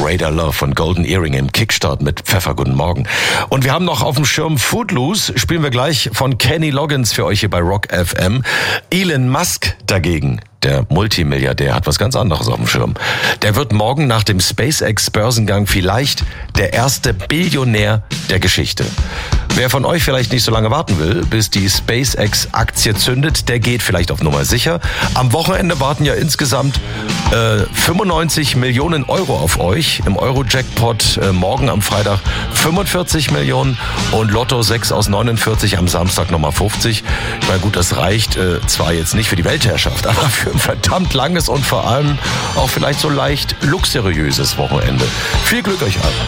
Radar Love von Golden Earring im Kickstart mit Pfeffer. Guten Morgen. Und wir haben noch auf dem Schirm Footloose, spielen wir gleich von Kenny Loggins für euch hier bei Rock FM. Elon Musk dagegen, der Multimilliardär, hat was ganz anderes auf dem Schirm. Der wird morgen nach dem SpaceX-Börsengang vielleicht der erste Billionär der Geschichte. Wer von euch vielleicht nicht so lange warten will, bis die SpaceX-Aktie zündet, der geht vielleicht auf Nummer sicher. Am Wochenende warten ja insgesamt 95 Millionen Euro auf euch. Im Euro-Jackpot morgen am Freitag 45 Millionen und Lotto 6 aus 49 am Samstag nochmal 50. Ich meine, gut, das reicht zwar jetzt nicht für die Weltherrschaft, aber für ein verdammt langes und vor allem auch vielleicht so leicht luxuriöses Wochenende. Viel Glück euch allen.